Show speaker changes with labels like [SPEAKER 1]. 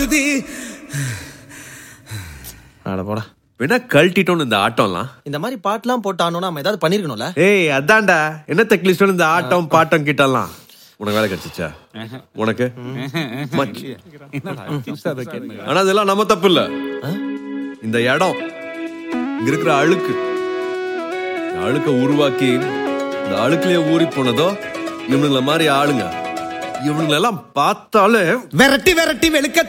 [SPEAKER 1] வருது.
[SPEAKER 2] அட போடா, வேணா கழட்டிட்டோன்னு இந்த ஆட்டம்லாம்.
[SPEAKER 3] இந்த மாதிரி பாட்டுலாம் போட்டானோ நம்ம ஏதாவது பண்ணிருக்கணும்ல.
[SPEAKER 2] ஏய் அதான்டா, என்ன தெக்லிஸ்டோன்னு இந்த ஆட்டம் பாட்டம் கிட்டலாம். உனக்கு வேலை கிடைச்சிச்சா? உனக்கு ஆனா அதெல்லாம் நம்ம தப்பு இல்ல. இந்த இடம், இங்க இருக்கிற அழுக்கு, இந்த அழுக்க உருவாக்கி இந்த அழுக்குலயே ஊறி போனதோ இவனுங்கள மாதிரி ஆளுங்க. இவனுங்களெல்லாம் பார்த்தாலே
[SPEAKER 1] விரட்டி விரட்டி வெளுக்க